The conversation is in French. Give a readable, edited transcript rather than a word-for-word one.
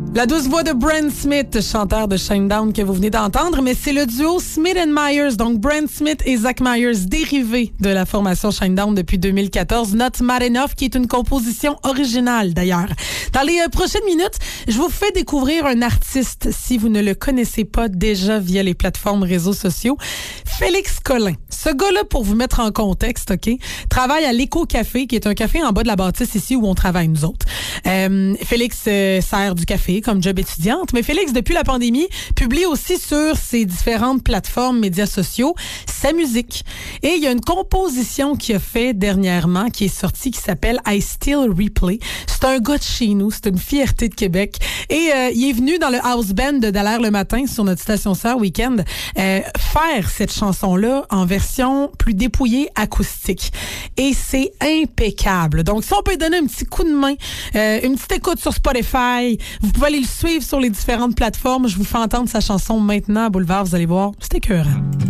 La douce voix de Brent Smith, chanteur de Shinedown que vous venez d'entendre, mais c'est le duo Smith & Myers, donc Brent Smith et Zach Myers, dérivé de la formation Shinedown depuis 2014, Not Mad Enough, qui est une composition originale d'ailleurs. Dans les prochaines minutes, je vous fais découvrir un artiste, si vous ne le connaissez pas déjà via les plateformes réseaux sociaux, Félix Collin. Ce gars-là, pour vous mettre en contexte, OK, travaille à l'Éco Café, qui est un café en bas de la bâtisse ici où on travaille nous autres. Félix sert du café comme job étudiante, mais Félix, depuis la pandémie, publie aussi sur ses différentes plateformes médias sociaux sa musique. Et il y a une composition qu'il a fait dernièrement qui est sortie qui s'appelle I Still Replay. C'est un gars de chez nous, c'est une fierté de Québec. Et il est venu dans le house band de Dallaire le matin sur notre station sœur Week-end faire cette chanson-là en version plus dépouillée acoustique. Et c'est impeccable. Donc, si on peut lui donner un petit coup de main, une petite écoute sur Spotify, vous pouvez aller le suivre sur les différentes plateformes. Je vous fais entendre sa chanson maintenant à Boulevard. Vous allez voir, c'est écœurant.